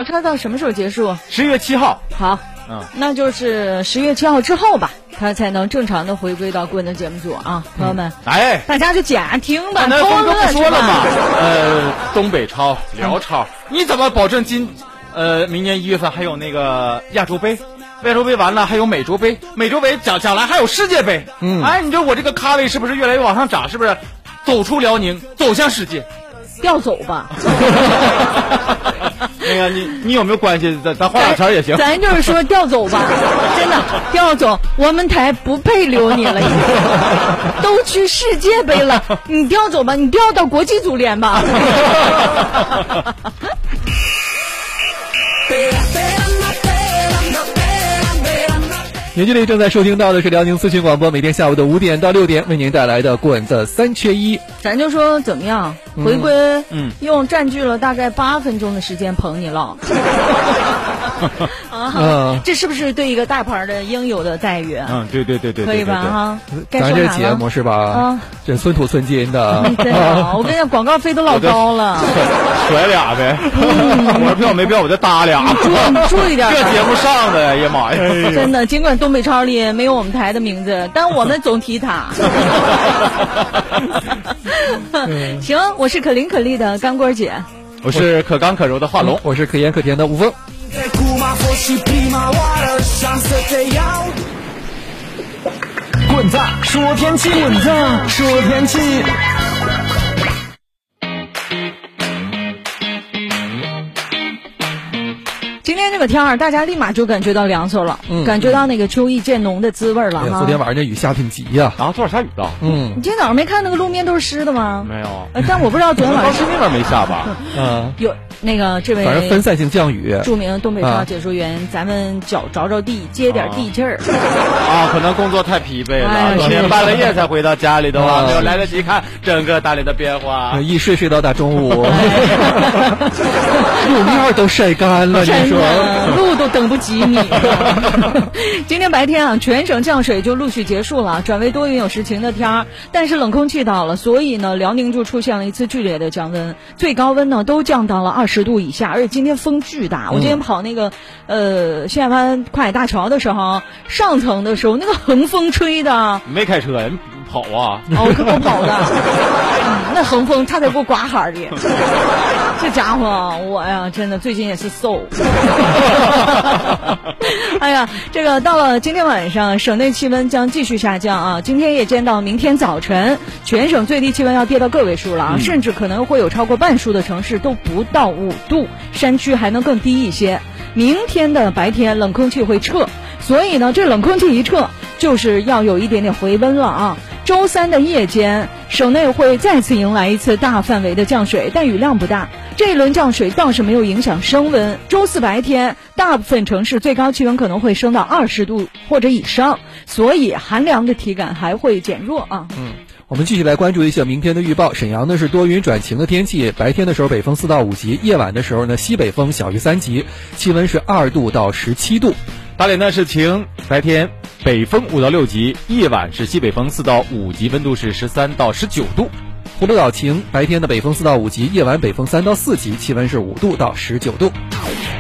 它到什么时候结束 ？10月7号。 好，那就是10月7号之后吧，它才能正常的回归到棍的节目组啊，朋友们。大家就假听吧， 那峰哥不说了嘛，东北超、辽超，你怎么保证明年1月份还有那个亚洲杯？亚洲杯完了还有美洲杯，美洲杯将来还有世界杯。你说我这个咖位是不是越来越往上涨？是不是走出辽宁，走向世界？ 调走吧。 那个你有没有关系？咱花俩钱也行。 咱就是说调走吧，真的调走，我们台不配留你了，都去世界杯了，你调走吧，你调到国际足联吧。 您这里正在收听到的是辽宁资讯广播，每天下午的5点到6点为您带来的棍的3缺1。 咱就说怎么样回归，用占据了大概8分钟的时间捧你了。这是不是对一个大牌的应有的待遇？ 对， 可以吧？哈， 咱这节目是吧？这寸土寸金的。 真的，我跟你讲，广告费都老高了。 甩俩呗，我票没票我就搭俩。 注意点。 这节目上的呀，妈呀！ 真的，尽管东北超里没有我们台的名字，但我们总提他。行，我是可伶可俐的干锅姐， 我是可刚可柔的华龙， 我是可盐可甜的吴峰。 滚子说天气，滚子说天气。 今天这个天儿，大家立马就感觉到凉快了，感觉到那个秋意渐浓的滋味了哈。 昨天晚上这雨下挺急呀， 昨晚下雨了。 你今天早上没看那个路面都是湿的吗？ 没有。 但我不知道昨天晚上是那边没下吧？ 有那个这位反正分散性降雨， 著名东北超解说员，咱们脚着着地，接点地气儿。 可能工作太疲惫了，昨天半了夜才回到家里的话，没有来得及看整个大连的变化， 一睡到大中午，路面都晒干了，你说路都等不及你。今天白天全省降水就陆续结束了，转为多云有时晴的天儿，但是冷空气到了，所以呢，辽宁就出现了一次剧烈的降温，最高温呢都降到了20度以下，而且今天风巨大。我今天跑那个现代湾跨海大桥的时候，上层的时候那个横风吹的， 没开车呀，跑啊？ 我可够跑的，那横风差点给我刮哈里。这家伙，我呀，真的最近也是瘦。哎呀，这个到了今天晚上，省内气温将继续下降啊！今天夜间到明天早晨，全省最低气温要跌到个位数了啊，甚至可能会有超过半数的城市都不到5度，山区还能更低一些。明天的白天冷空气会撤，所以呢，这冷空气一撤，就是要有一点点回温了啊。周3的夜间，省内会再次迎来一次大范围的降水，但雨量不大。这一轮降水倒是没有影响升温。周4白天，大部分城市最高气温可能会升到20度或者以上，所以寒凉的体感还会减弱啊。 我们继续来关注一下明天的预报。沈阳呢是多云转晴的天气，白天的时候北风4到5级，夜晚的时候呢西北风小于3级，气温是2度到17度。 大连呢是晴，白天北风5到6级，夜晚是西北风4到5级，温度是13到19度。 葫芦岛晴，白天的北风4到5级，夜晚北风3到4级，气温是5度到19度。